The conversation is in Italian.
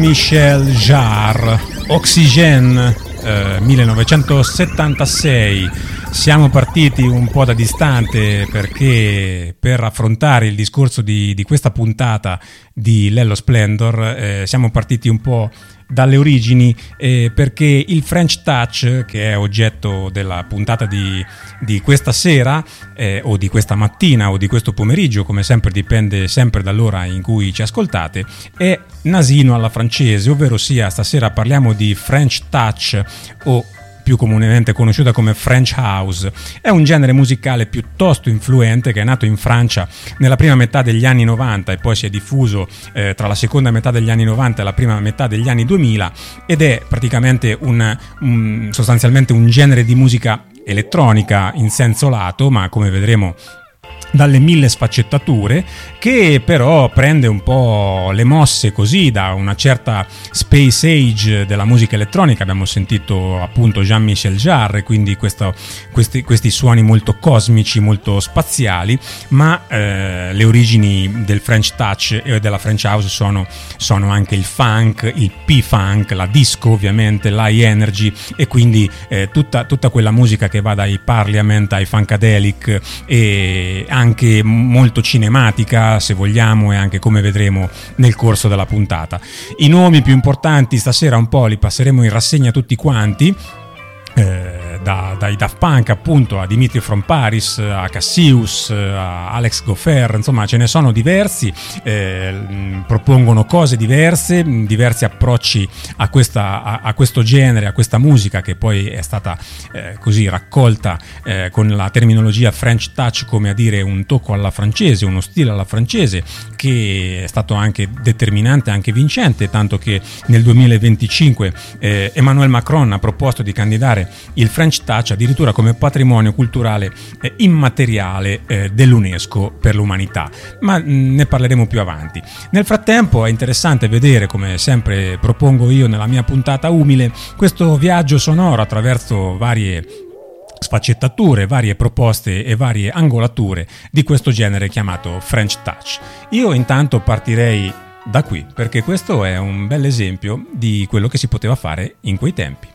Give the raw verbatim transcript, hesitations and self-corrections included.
Jean-Michel Jarre, Oxygène, eh, millenovecentosettantasei. Siamo partiti un po' da distante perché per affrontare il discorso di, di questa puntata di Lello Splendor eh, siamo partiti un po' dalle origini eh, perché il French Touch, che è oggetto della puntata di, di questa sera eh, o di questa mattina o di questo pomeriggio, come sempre dipende sempre dall'ora in cui ci ascoltate, è nasino alla francese, ovvero sia stasera parliamo di French Touch o più comunemente conosciuta come French House. È un genere musicale piuttosto influente che è nato in Francia nella prima metà degli anni novanta e poi si è diffuso eh, tra la seconda metà degli anni novanta e la prima metà degli anni duemila ed è praticamente un, un sostanzialmente un genere di musica elettronica in senso lato, ma come vedremo dalle mille sfaccettature, che però prende un po' le mosse così da una certa space age della musica elettronica. Abbiamo sentito appunto Jean-Michel Jarre, quindi questo, questi, questi suoni molto cosmici, molto spaziali, ma eh, le origini del French Touch e della French House sono, sono anche il funk, il P-funk, la disco ovviamente, l'high energy e quindi eh, tutta, tutta quella musica che va dai Parliament ai Funkadelic e anche molto cinematica se vogliamo, e anche come vedremo nel corso della puntata. I nomi più importanti stasera un po' li passeremo in rassegna tutti quanti, eh, da, dai Daft Punk appunto a Dimitri from Paris, a Cassius, a Alex Goffer, insomma ce ne sono diversi, eh, propongono cose diverse, diversi approcci a, questa, a, a questo genere, a questa musica che poi è stata eh, così raccolta eh, con la terminologia French Touch, come a dire un tocco alla francese, uno stile alla francese che è stato anche determinante, anche vincente, tanto che nel duemilaventicinque eh, Emmanuel Macron ha proposto di candidare il French Touch addirittura come patrimonio culturale eh, immateriale eh, dell'UNESCO per l'umanità, ma mh, ne parleremo più avanti. Nel frattempo è interessante vedere, come sempre propongo io nella mia puntata umile, questo viaggio sonoro attraverso varie sfaccettature, varie proposte e varie angolature di questo genere chiamato French Touch. Io intanto partirei da qui perché questo è un bel esempio di quello che si poteva fare in quei tempi.